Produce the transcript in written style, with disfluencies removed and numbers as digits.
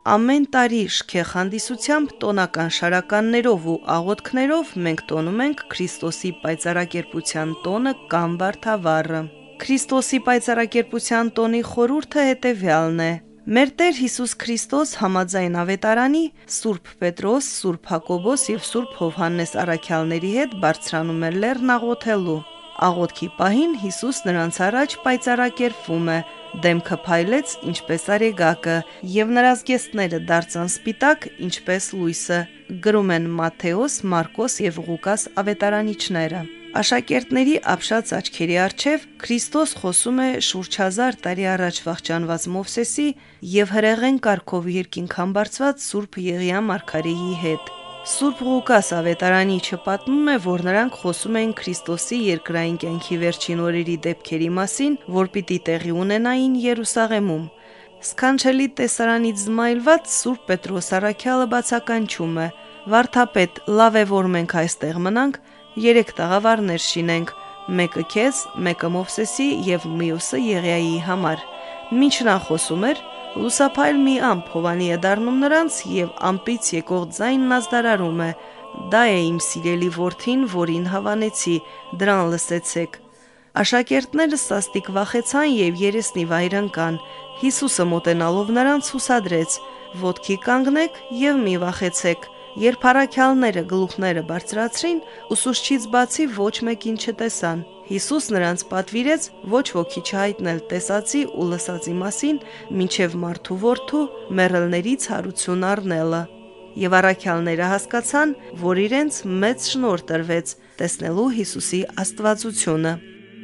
Ամեն տարի շքեղ հանդիսությամբ տոնական շարականներով ու աղոթքներով մենք տոնում ենք Քրիստոսի պայծառակերպության տոնը կամ Վարդավառը։ Քրիստոսի պայծառակերպության տոնի խորհուրդը հետևյալն է. Մեր Տեր Հիսուս Քրիստոս համաձայն ավետարանի Սուրբ Պետրոս, Սուրբ Հակոբոս և Սուրբ Հովհաննես առաքյալների հետ բարձրանում էր լեռն աղոթելու։ Աղոթքի պահին Հիսուս նրանց առաջ պայծառակերպվում է, դեմքը փայլեց ինչպես արեգակը, և նրա զգեստները դարձան սպիտակ ինչպես լույսը, գրում են Մատթեոս, Մարկոս և Ղուկաս ավետարանիչները։ Աշակերտների ապշած աչքերի առջև Քրիստոս խոսում է շուրջ 1000 տարի առաջ վախճանված Մովսեսի և հրեղեն կարգով երկինք համբարձված Սուրբ Եղիա մարգարեի հետ։ Սուրբ Ղուկաս ավետարանիչը պատմում է, որ նրանք խոսում էին Քրիստոսի երկրային կյանքի վերջին օրերի դեպքերի մասին, որ պիտի տեղի ունենային Երուսաղեմում։ Սքանչելի տեսարանից զմայլված Սուրբ Պետրոս առաքյալը բացականչում է. «Վարդապետ, լավ է, որ մենք այստեղ մնանք, 3 տաղավարներ շինենք, մեկը քեզ, մեկը Մովսեսի և մյուսը Եղիայի համար»։ Մինչ նա խոսում էր, լուսափայլ մի ամպ Հովանի է դառնում նրանց և ամպից եկող ձայնն ազդարարում է. «Դա է իմ սիրելի որդին, որին հավանեցի, դրան լսեցեք»։ Աշակերտները սաստիկ վախեցան և երեսնի վայր ընկան։ Հիսուսը մոտենալով նրանց հուսադրեց. «Ոտքի կանգնեք և մի վախեցեք»։ Երբ առաքյալները գլուխները բարձրացրին, ուսուցչից բացի ոչ մեկին չտեսան։ Հիսուս նրանց պատվիրեց ոչ ոքի չհայտնել տեսածի ու լսածի մասին, մինչև մարդու որդու մեռելներից հարություն առնելը։ Եվ առաքյալները հասկացան, որ իրենց մեծ շնորհ տրվեց տեսնելու Հիսուսի աստվածությունը։